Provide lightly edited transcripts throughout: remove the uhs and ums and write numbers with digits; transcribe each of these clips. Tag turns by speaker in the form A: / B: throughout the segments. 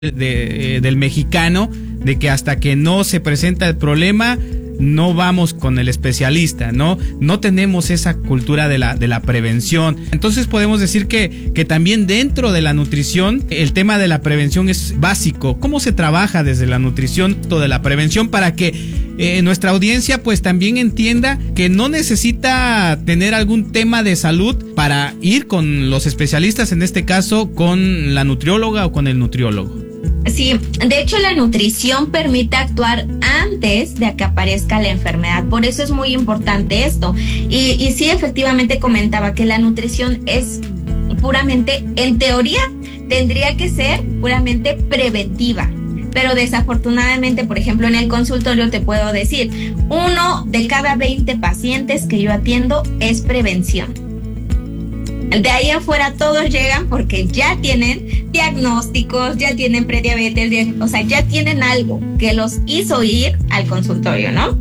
A: del mexicano, de que hasta que no se presenta el problema no vamos con el especialista, no tenemos esa cultura de la prevención. Entonces podemos decir que también dentro de la nutrición el tema de la prevención es básico. ¿Cómo se trabaja desde la nutrición de la prevención para que nuestra audiencia pues también entienda que no necesita tener algún tema de salud para ir con los especialistas, en este caso con la nutrióloga o con el nutriólogo?
B: Sí, de hecho la nutrición permite actuar antes de que aparezca la enfermedad, por eso es muy importante esto. Y sí, efectivamente comentaba que la nutrición es puramente, en teoría, tendría que ser puramente preventiva. Pero desafortunadamente, por ejemplo, en el consultorio te puedo decir, 1 de cada 20 pacientes que yo atiendo es prevención. De ahí afuera todos llegan porque ya tienen diagnósticos, ya tienen prediabetes, o sea, ya tienen algo que los hizo ir al consultorio, ¿no?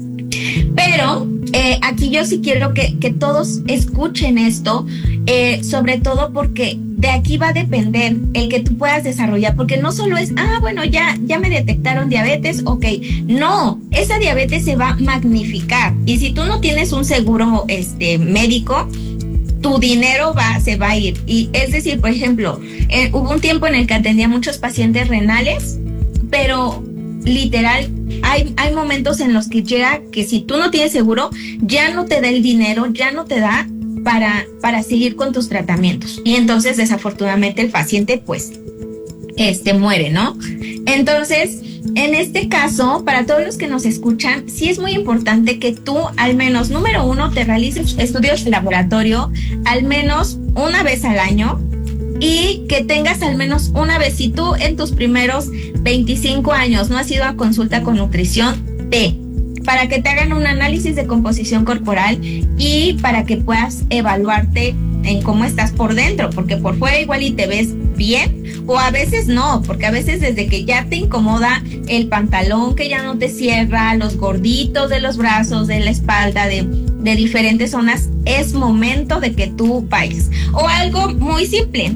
B: Pero aquí yo sí quiero que todos escuchen esto, sobre todo porque de aquí va a depender el que tú puedas desarrollar, porque no solo es, bueno, ya me detectaron diabetes, ok, no, esa diabetes se va a magnificar, y si tú no tienes un seguro médico, tu dinero se va a ir. Y es decir, por ejemplo, hubo un tiempo en el que atendía muchos pacientes renales, pero literal, hay momentos en los que llega que si tú no tienes seguro, ya no te da el dinero, ya no te da para seguir con tus tratamientos. Y entonces, desafortunadamente, el paciente, pues, muere, ¿no? Entonces, en este caso, para todos los que nos escuchan, sí es muy importante que tú, al menos, número 1, te realices estudios de laboratorio al menos una vez al año, y que tengas al menos una vez, si tú en tus primeros 25 años no has ido a consulta con nutrición, para que te hagan un análisis de composición corporal y para que puedas evaluarte en cómo estás por dentro, porque por fuera igual y te ves bien, o a veces no, porque a veces desde que ya te incomoda el pantalón que ya no te cierra, los gorditos de los brazos, de la espalda, de diferentes zonas, es momento de que tú vayas. O algo muy simple,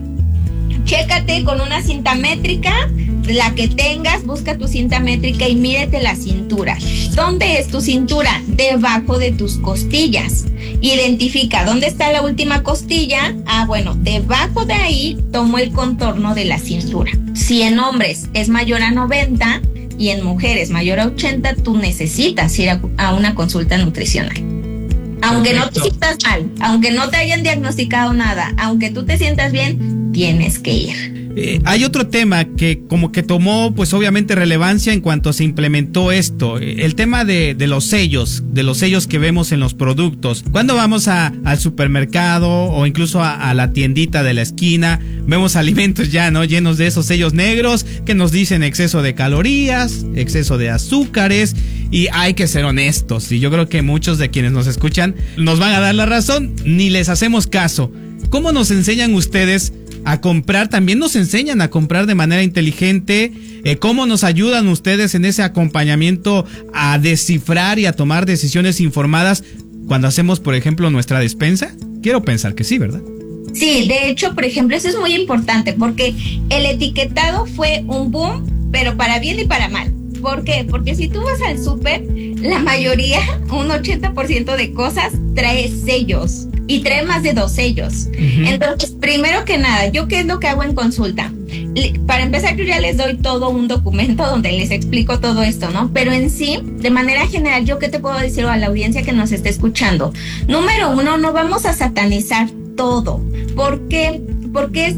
B: chécate con una cinta métrica, la que tengas, busca tu cinta métrica y mídete la cintura. ¿Dónde es tu cintura? Debajo de tus costillas. Identifica dónde está la última costilla. Bueno, debajo de ahí tomo el contorno de la cintura. Si en hombres es mayor a 90 y en mujeres mayor a 80, tú necesitas ir a una consulta nutricional. Aunque no te sientas mal, aunque no te hayan diagnosticado nada, aunque tú te sientas bien, tienes que ir.
A: Hay otro tema que como que tomó pues obviamente relevancia en cuanto se implementó esto, el tema de los sellos que vemos en los productos. Cuando vamos al supermercado o incluso a la tiendita de la esquina, vemos alimentos ya, ¿no?, llenos de esos sellos negros que nos dicen exceso de calorías, exceso de azúcares, y hay que ser honestos, y yo creo que muchos de quienes nos escuchan nos van a dar la razón, ni les hacemos caso. ¿Cómo nos enseñan ustedes a comprar? También nos enseñan a comprar de manera inteligente. ¿Cómo nos ayudan ustedes en ese acompañamiento a descifrar y a tomar decisiones informadas cuando hacemos, por ejemplo, nuestra despensa? Quiero pensar que sí, ¿verdad?
B: Sí, de hecho, por ejemplo, eso es muy importante porque el etiquetado fue un boom, pero para bien y para mal. ¿Por qué? Porque si tú vas al súper, la mayoría, un 80% de cosas trae sellos. Y trae más de 2 sellos. Uh-huh. Entonces, primero que nada, ¿yo qué es lo que hago en consulta? Para empezar, yo ya les doy todo un documento donde les explico todo esto, ¿no? Pero en sí, de manera general, ¿yo qué te puedo decir a la audiencia que nos esté escuchando? Número 1, no vamos a satanizar todo. ¿Por qué? Porque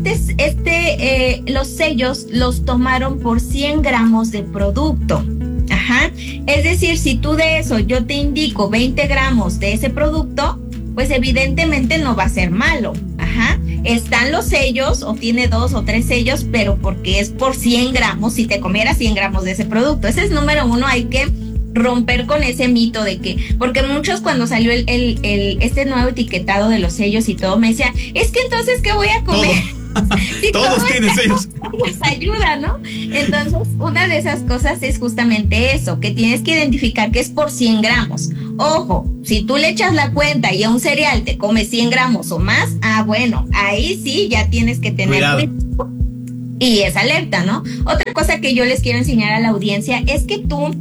B: los sellos los tomaron por 100 gramos de producto. Ajá. Es decir, si tú de eso yo te indico 20 gramos de ese producto, pues evidentemente no va a ser malo. Ajá. Están los sellos, o tiene 2 o 3 sellos, pero porque es por 100 gramos, si te comieras 100 gramos de ese producto. Ese es número 1, hay que romper con ese mito de que, porque muchos cuando salió este nuevo etiquetado de los sellos y todo, me decían, es que entonces, ¿qué voy a comer?
A: Sí, todos tienen sellos.
B: Pues ayuda, ¿no? Entonces, una de esas cosas es justamente eso, que tienes que identificar que es por 100 gramos. Ojo, si tú le echas la cuenta y a un cereal te comes 100 gramos o más, bueno, ahí sí ya tienes que tener cuidado. y es alerta, ¿no? Otra cosa que yo les quiero enseñar a la audiencia es que tú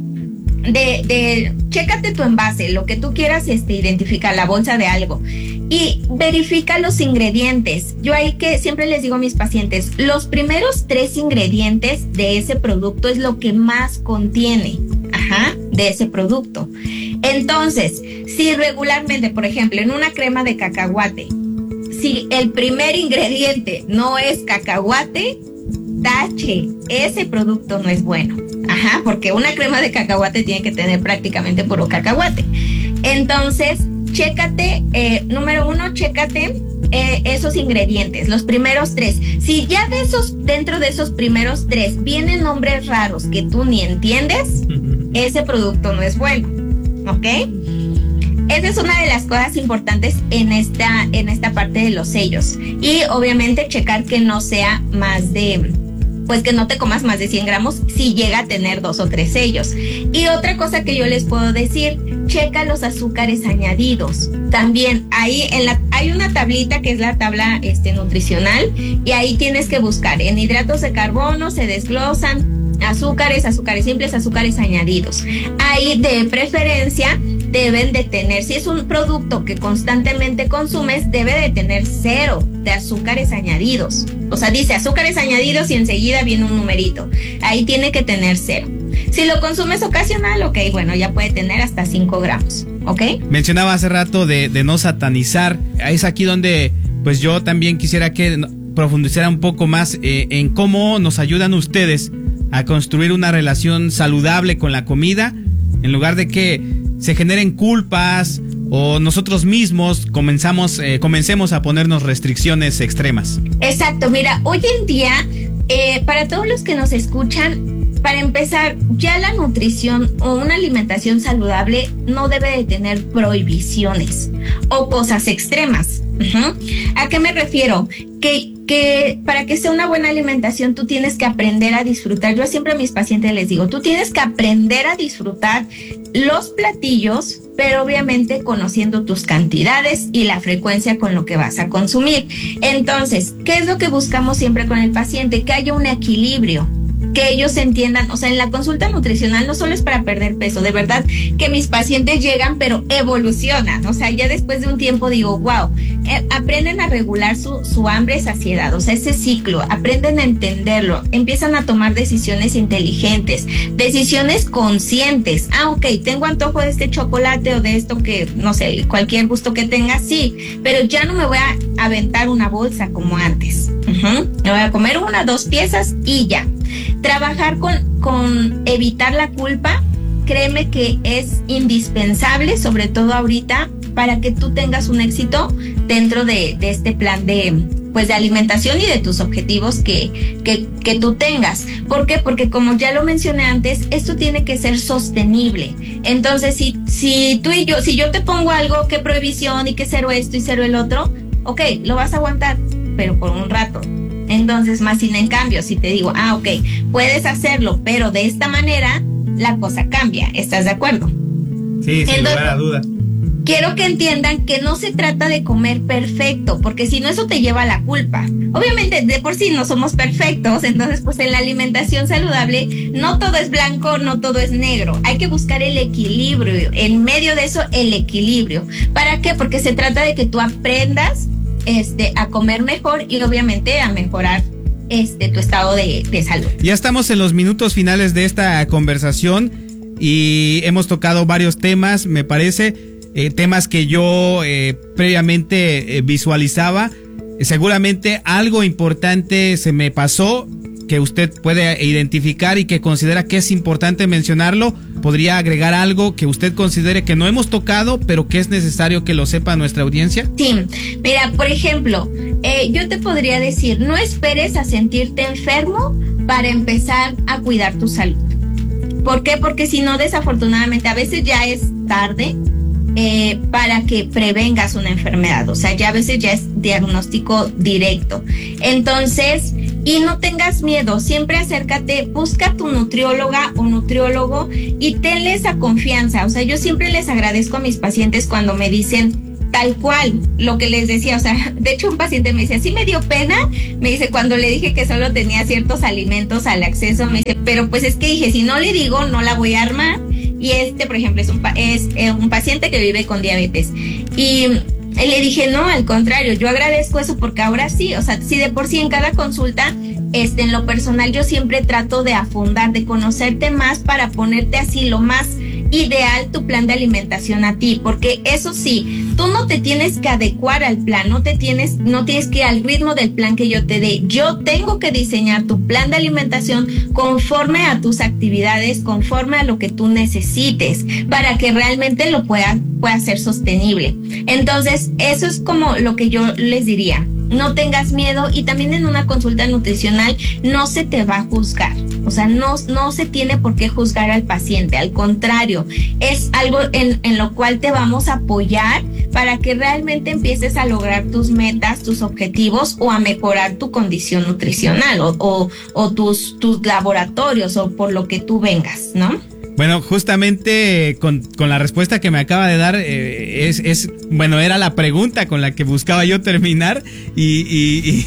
B: chécate tu envase, lo que tú quieras identificar, la bolsa de algo, y verifica los ingredientes. Yo ahí que siempre les digo a mis pacientes, los primeros 3 ingredientes de ese producto es lo que más contiene, de ese producto. Entonces, si regularmente, por ejemplo, en una crema de cacahuate, si el primer ingrediente no es cacahuate, tache, ese producto no es bueno. Porque una crema de cacahuate tiene que tener prácticamente puro cacahuate. Entonces, chécate, número 1, chécate esos ingredientes, los primeros 3. Si ya dentro de esos primeros 3 vienen nombres raros que tú ni entiendes, ese producto no es bueno, ¿ok? Esa es una de las cosas importantes en esta parte de los sellos. Y obviamente checar que no sea más de... pues que no te comas más de 100 gramos si llega a tener 2 o 3 sellos. Y otra cosa que yo les puedo decir, checa los azúcares añadidos. También ahí hay una tablita que es la tabla nutricional, y ahí tienes que buscar en hidratos de carbono, se desglosan azúcares simples, azúcares añadidos. Ahí de preferencia deben de tener, si es un producto que constantemente consumes, debe de tener 0 de azúcares añadidos. O sea, dice azúcares añadidos y enseguida viene un numerito. Ahí tiene que tener 0. Si lo consumes ocasional, ok, bueno, ya puede tener hasta 5 gramos, ¿ok?
A: Mencionaba hace rato de no satanizar. Es aquí donde pues yo también quisiera que profundizara un poco más en cómo nos ayudan ustedes a construir una relación saludable con la comida, en lugar de que se generen culpas o nosotros mismos comencemos a ponernos restricciones extremas.
B: Exacto, mira, hoy en día, para todos los que nos escuchan, para empezar, ya la nutrición o una alimentación saludable no debe de tener prohibiciones o cosas extremas. ¿A qué me refiero? Que para que sea una buena alimentación tú tienes que aprender a disfrutar. Yo siempre a mis pacientes les digo, tú tienes que aprender a disfrutar los platillos, pero obviamente conociendo tus cantidades y la frecuencia con lo que vas a consumir. Entonces, ¿qué es lo que buscamos siempre con el paciente? Que haya un equilibrio, que ellos entiendan. O sea, en la consulta nutricional no solo es para perder peso, de verdad que mis pacientes llegan pero evolucionan. O sea, ya después de un tiempo digo, wow, aprenden a regular su hambre y saciedad, o sea, ese ciclo, aprenden a entenderlo, empiezan a tomar decisiones inteligentes, decisiones conscientes. Ok, tengo antojo de este chocolate o de esto que, no sé, cualquier gusto que tenga, sí, pero ya no me voy a aventar una bolsa como antes. Me voy a comer 1 o 2 piezas y ya. Trabajar con evitar la culpa, créeme que es indispensable, sobre todo ahorita, para que tú tengas un éxito dentro de este plan de alimentación y de tus objetivos que tú tengas. ¿Por qué? Porque como ya lo mencioné antes, esto tiene que ser sostenible. Entonces, si yo te pongo algo, que prohibición y que 0 esto y 0 el otro, ok, lo vas a aguantar, pero por un rato. Entonces, más sin en cambio, si te digo, ok, puedes hacerlo, pero de esta manera, la cosa cambia. ¿Estás de acuerdo?
A: Sí, sin lugar a duda.
B: Quiero que entiendan que no se trata de comer perfecto, porque si no, eso te lleva a la culpa. Obviamente, de por sí no somos perfectos, entonces pues en la alimentación saludable no todo es blanco, no todo es negro. Hay que buscar el equilibrio, en medio de eso el equilibrio. ¿Para qué? Porque se trata de que tú aprendas a comer mejor y obviamente a mejorar tu estado de salud.
A: Ya estamos en los minutos finales de esta conversación y hemos tocado varios temas, me parece, temas que yo previamente visualizaba. Seguramente algo importante se me pasó que usted puede identificar y que considera que es importante mencionarlo. ¿Podría agregar algo que usted considere que no hemos tocado, pero que es necesario que lo sepa nuestra audiencia?
B: Sí, mira, por ejemplo, yo te podría decir, no esperes a sentirte enfermo para empezar a cuidar tu salud. ¿Por qué? Porque si no, desafortunadamente, a veces ya es tarde para que prevengas una enfermedad. O sea, ya a veces ya es diagnóstico directo. Entonces, y no tengas miedo, siempre acércate, busca a tu nutrióloga o nutriólogo y tenle esa confianza. O sea, yo siempre les agradezco a mis pacientes cuando me dicen, tal cual, lo que les decía, o sea, de hecho un paciente me dice, sí me dio pena, me dice, cuando le dije que solo tenía ciertos alimentos al acceso, me dice, pero pues es que dije, si no le digo, no la voy a armar. Y por ejemplo, es un paciente que vive con diabetes. Y le dije, no, al contrario, yo agradezco eso porque ahora sí, o sea, si de por sí en cada consulta, en lo personal yo siempre trato de afundar, de conocerte más para ponerte así lo más ideal tu plan de alimentación a ti, porque eso sí, tú no te tienes que adecuar al plan, no tienes que ir al ritmo del plan que yo te dé. Yo tengo que diseñar tu plan de alimentación conforme a tus actividades, conforme a lo que tú necesites, para que realmente lo pueda ser sostenible. Entonces, eso es como lo que yo les diría. No tengas miedo, y también en una consulta nutricional no se te va a juzgar, o sea, no se tiene por qué juzgar al paciente, al contrario, es algo en lo cual te vamos a apoyar para que realmente empieces a lograr tus metas, tus objetivos, o a mejorar tu condición nutricional o tus laboratorios, o por lo que tú vengas, ¿no?
A: Bueno, justamente con la respuesta que me acaba de dar, bueno, era la pregunta con la que buscaba yo terminar y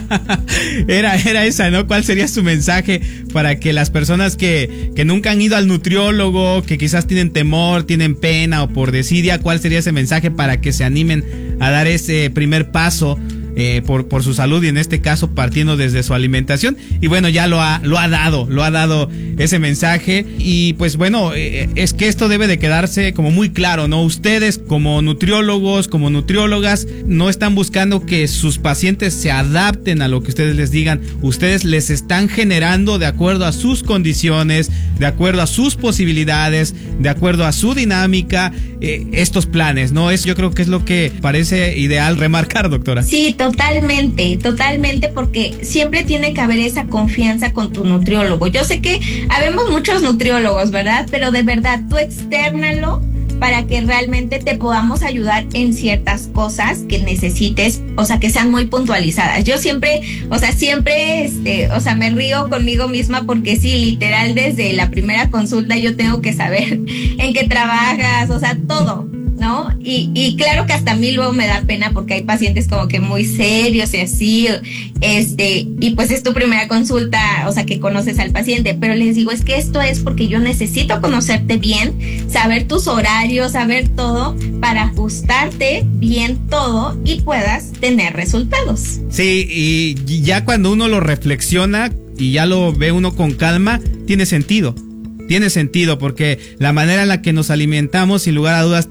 A: era esa, ¿no? ¿Cuál sería su mensaje para que las personas que nunca han ido al nutriólogo, que quizás tienen temor, tienen pena o por desidia, cuál sería ese mensaje para que se animen a dar ese primer paso por su salud, y en este caso partiendo desde su alimentación? Y bueno, ya lo ha dado ese mensaje, y pues bueno, es que esto debe de quedarse como muy claro, ¿no? Ustedes como nutriólogos, como nutriólogas, no están buscando que sus pacientes se adapten a lo que ustedes les digan. Ustedes les están generando, de acuerdo a sus condiciones, de acuerdo a sus posibilidades, de acuerdo a su dinámica, estos planes, ¿no? Eso yo creo que es lo que parece ideal remarcar, doctora.
B: Sí, totalmente, porque siempre tiene que haber esa confianza con tu nutriólogo. Yo sé que habemos muchos nutriólogos, ¿verdad? Pero de verdad, tú externalo para que realmente te podamos ayudar en ciertas cosas que necesites, o sea, que sean muy puntualizadas. Yo siempre me río conmigo misma, porque sí, literal, desde la primera consulta yo tengo que saber en qué trabajas, o sea, todo, ¿no? Y claro que hasta a mí luego me da pena, porque hay pacientes como que muy serios y así, y pues es tu primera consulta, o sea, que conoces al paciente, pero les digo, es que esto es porque yo necesito conocerte bien, saber tus horarios, saber todo, para ajustarte bien todo y puedas tener resultados.
A: Sí, y ya cuando uno lo reflexiona y ya lo ve uno con calma, tiene sentido, porque la manera en la que nos alimentamos, sin lugar a dudas,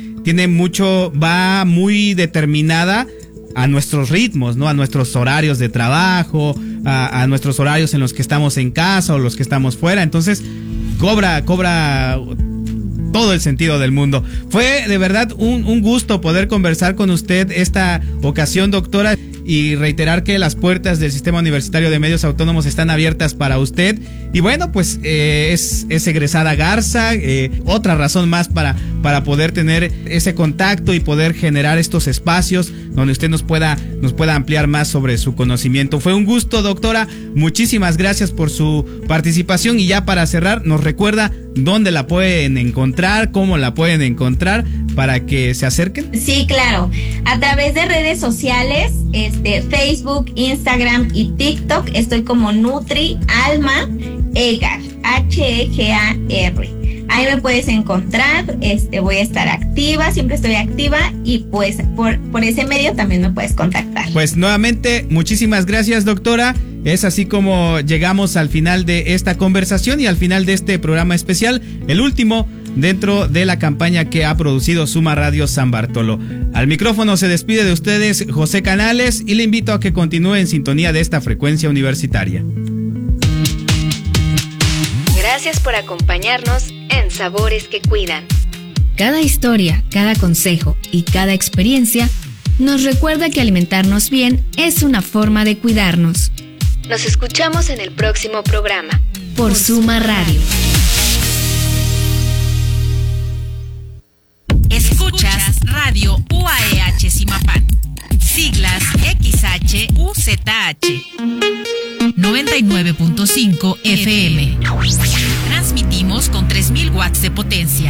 A: va muy determinada a nuestros ritmos, ¿no? A nuestros horarios de trabajo, a nuestros horarios en los que estamos en casa o los que estamos fuera. Entonces, cobra todo el sentido del mundo. Fue de verdad un gusto poder conversar con usted esta ocasión, doctora, y reiterar que las puertas del Sistema Universitario de Medios Autónomos están abiertas para usted. Y bueno, pues es egresada Garza, otra razón más para poder tener ese contacto y poder generar estos espacios donde usted nos pueda ampliar más sobre su conocimiento. Fue un gusto, doctora, muchísimas gracias por su participación, y ya para cerrar, nos recuerda dónde la pueden encontrar, cómo la pueden encontrar, para que se acerquen.
B: Sí, claro, a través de redes sociales, Facebook, Instagram y TikTok, estoy como Nutri Alma Egar, Hegar. Ahí me puedes encontrar, voy a estar activa, siempre estoy activa, y pues por ese medio también me puedes contactar.
A: Pues nuevamente, muchísimas gracias, doctora. Es así como llegamos al final de esta conversación y al final de este programa especial, el último dentro de la campaña que ha producido Suma Radio San Bartolo. Al micrófono se despide de ustedes José Canales, y le invito a que continúe en sintonía de esta frecuencia universitaria.
C: Gracias por acompañarnos en Sabores que Cuidan.
D: Cada historia, cada consejo y cada experiencia nos recuerda que alimentarnos bien es una forma de cuidarnos.
C: Nos escuchamos en el próximo programa
D: por Suma Radio.
E: Escuchas Radio UAEH Zimapán, siglas XHUZH, 99.5 FM. Transmitimos con 3000 watts de potencia.